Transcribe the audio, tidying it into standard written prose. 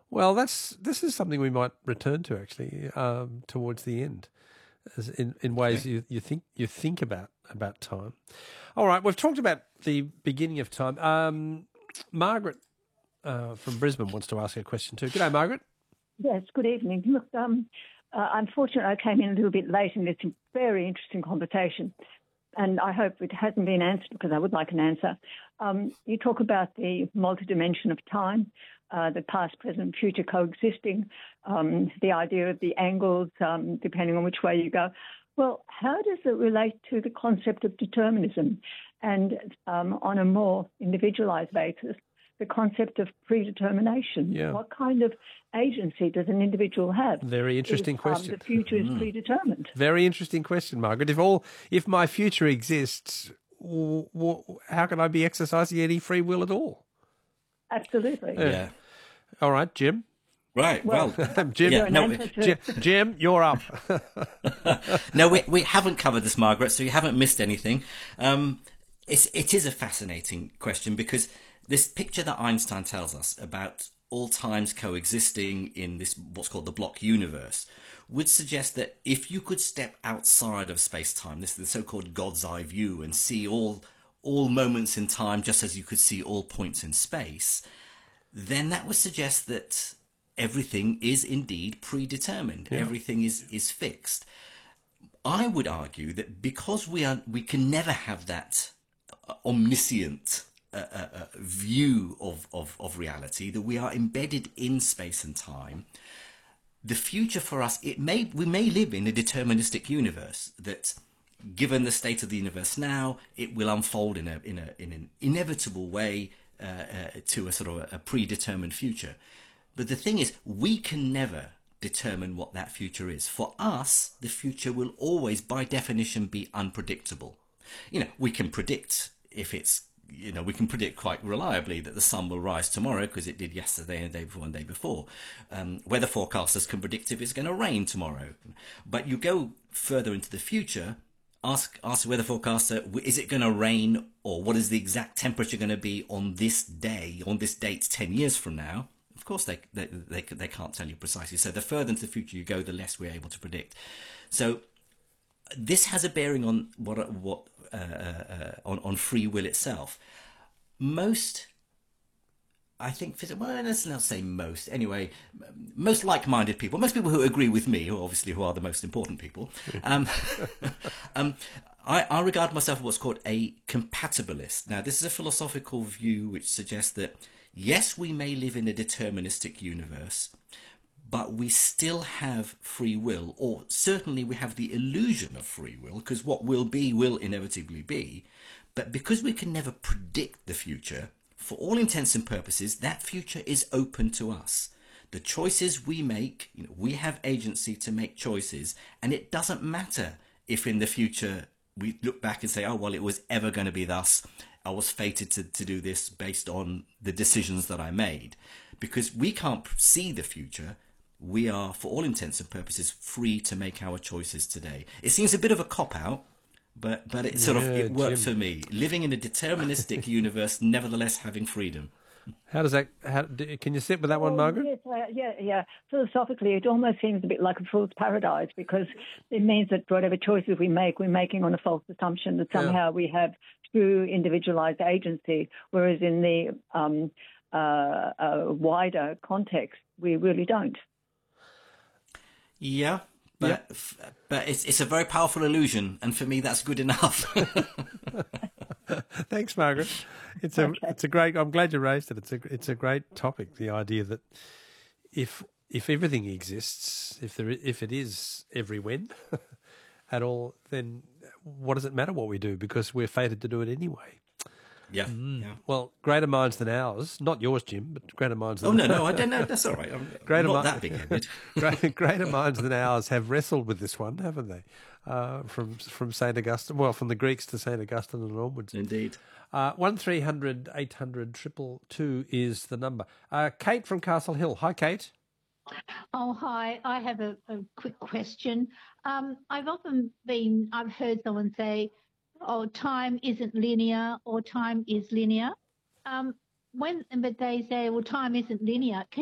Well, this is something we might return to actually towards the end, in ways you think about time. All right, we've talked about the beginning of time. Margaret from Brisbane wants to ask a question too. G'day, Margaret. Yes, good evening. Look, unfortunately, I came in a little bit late in this very interesting conversation, and I hope it hasn't been answered because I would like an answer. You talk about the multidimension of time, the past, present, future coexisting, the idea of the angles, depending on which way you go. Well, how does it relate to the concept of determinism and on a more individualised basis, the concept of predetermination? Yeah. What kind of agency does an individual have? Very interesting question. The future is predetermined. Very interesting question, Margaret. If my future exists, how can I be exercising any free will at all? Absolutely. Yeah. All right, Jim. Right. Well, Jim. yeah, Jim, you're up. No, we haven't covered this, Margaret. So you haven't missed anything. It is a fascinating question because this picture that Einstein tells us about all times coexisting in this what's called the block universe would suggest that if you could step outside of space-time, this is the so-called God's eye view, and see all moments in time just as you could see all points in space, then that would suggest that everything is indeed predetermined. Yeah. Everything is fixed. I would argue that because we can never have that omniscient view of reality, that we are embedded in space and time, the future for us, we may live in a deterministic universe that, given the state of the universe now, it will unfold in an inevitable way to a sort of a predetermined future. But the thing is, we can never determine what that future is. For us, the future will always, by definition, be unpredictable. We can predict we can predict quite reliably that the sun will rise tomorrow because it did yesterday and the day before and the day before. Weather forecasters can predict if it's going to rain tomorrow. But you go further into the future, ask the weather forecaster, is it going to rain, or what is the exact temperature going to be on this day, on this date 10 years from now? Of course, they can't tell you precisely. So the further into the future you go, the less we're able to predict. So this has a bearing on on free will itself. Most like-minded people, most people who agree with me, who are the most important people, I regard myself as what's called a compatibilist. Now, this is a philosophical view which suggests that, yes, we may live in a deterministic universe, but we still have free will, or certainly we have the illusion of free will, because what will be will inevitably be. But because we can never predict the future, for all intents and purposes, that future is open to us. The choices we make, we have agency to make choices, and it doesn't matter if in the future we look back and say, oh, well, it was ever going to be thus. I was fated to do this based on the decisions that I made. Because we can't see the future, we are, for all intents and purposes, free to make our choices today. It seems a bit of a cop-out, but it works for me. Living in a deterministic universe, nevertheless having freedom. How does that? Can you sit with that one, Margaret? Yes, yeah. Philosophically, it almost seems a bit like a fool's paradise, because it means that whatever choices we make, we're making on a false assumption that somehow we have true individualized agency, whereas in the wider context, we really don't. Yeah. But it's a very powerful illusion, and for me, that's good enough. Thanks, Margaret. It's a great. I'm glad you raised it. It's a great topic. The idea that if everything exists, if it is every when at all, then what does it matter what we do, because we're fated to do it anyway. Yeah. Yeah. Well, greater minds than ours, not yours, Jim, but greater minds than ours. No, I don't know. That's all right. I'm not that big-headed. Greater minds than ours have wrestled with this one, haven't they? From St. Augustine, well, from the Greeks to St. Augustine and onwards. Indeed. 1300 800 222 is the number. Kate from Castle Hill. Hi, Kate. Oh, hi. I have a quick question. I've heard someone say, oh, time isn't linear, or time is linear. But they say, well, time isn't linear.